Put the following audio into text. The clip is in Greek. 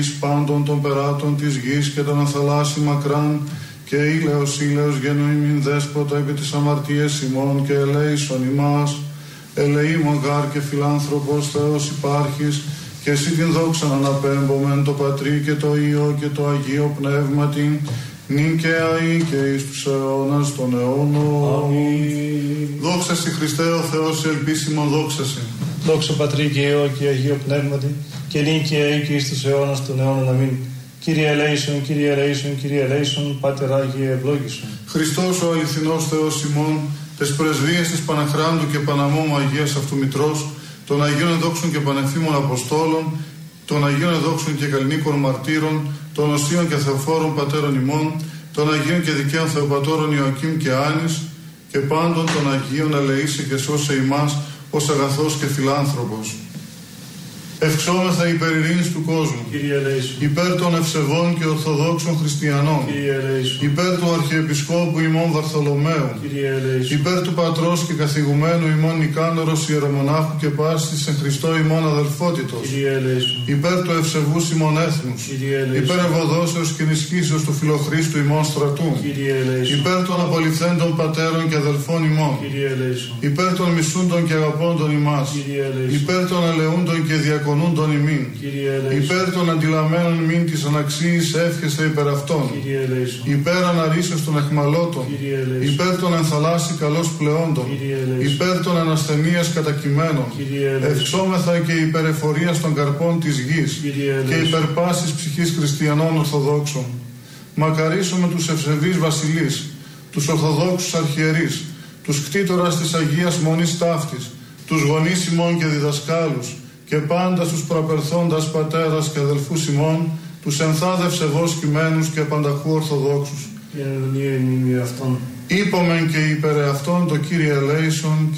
πάντων των περάτων της γης και των αθαλάσσι μακράν, και ήλαιος γενοήμην δέσποτα επί της αμαρτίας ημών και ελέησον ημάς. Ελεήμων γάρ και φιλάνθρωπος Θεός υπάρχεις, και εσύ την δόξαν αναπέμπομεν το Πατρί και το Υιό και το Αγίο Πνεύματι, νυν και αεί και εις τους αιώνας των αιώνων. Αμήν. Δόξα στη Χριστέ ο Θεός ελπίσιμον δόξασι. Δόξα Πατρί και Υιό και Αγίο Πνεύματι, και νυν και αεί και εις τους αιώνας των αιώνων. Αμήν. Κύριε ελέησον, Κύριε ελέησον, Κύριε ελέησον, Πάτερ Άγιε ευλόγησον. Χριστός ο αληθινός Θεός ημών, τες πρεσβείες της Παναχράντου και Παναμόμου Αγίας Αυτού Μητρός, των Αγίων Εδόξων και Πανεφήμων Αποστόλων, των Αγίων Εδόξων και Καλλινίκων Μαρτύρων, των Οσίων και Θεοφόρων Πατέρων ημών, των Αγίων και Δικαίων Θεοπατώρων Ιωακήμ και Άνης, και πάντων των Αγίων ελεήσει και σώσε ημάς ως αγαθός και φιλάνθρωπος. Ευξόμεθα υπέρ ειρήνης του κόσμου, Κύριε ελέησον. υπέρ των ευσεβών και ορθοδόξων χριστιανών, Κύριε ελέησον. υπέρ του Αρχιεπισκόπου ημών Βαρθολομαίου, Κύριε ελέησον. υπέρ του πατρός και καθηγουμένου ημών Νικάνωρος ιερομονάχου και πάσης εν Χριστώ ημών αδελφότητος, Κύριε ελέησον. υπέρ του ευσεβούς ημών έθνους, Κύριε ελέησον. υπέρ ευωδόσεως και ενισχύσεως του φιλοχρίστου ημών στρατού, Κύριε ελέησον. υπέρ των απολυθέντων πατέρων και αδελφών ημών, Κύριε ελέησον. υπέρ των μισούντων και αγαπώντων ημάς, Κύριε ελέησον. υπέρ των αλεούντων και διακονούντων ημίν, Κύριε ελέησον. υπέρ των αντιλαμμένων ημίν της αναξίης εύχεστε υπέρ αυτών, Κύριε ελέησον. υπέρ αναρρήσεως των εχμαλώτων, Κύριε ελέησον. υπέρ των ενθαλάσσι καλώς πλεόντων, Κύριε ελέησον. υπέρ των ανασθενείας κατακειμένων, Κύριε ελέησον. ευξόμεθα και υπέρ εφορίας των καρπών της γης, Κύριε και ελέησον. υπέρ πάσης ψυχής χριστιανών Ορθοδόξων. Μακαρίσουμε τους ευσεβείς βασιλείς, τους Ορθοδόξους αρχιερείς, τους κτήτορας της Αγίας Μονής Ταύτης, τους γονείς ημών και διδασκάλους, και πάντα στους προαπερθόντας πατέρας και αδελφούς ημών, τους ενθάδευ σεβώς κειμένους και πανταχού Ορθοδόξους. Κύριε αυτόν. Είπομεν και υπέρ αυτόν το Κύριε ελέησον.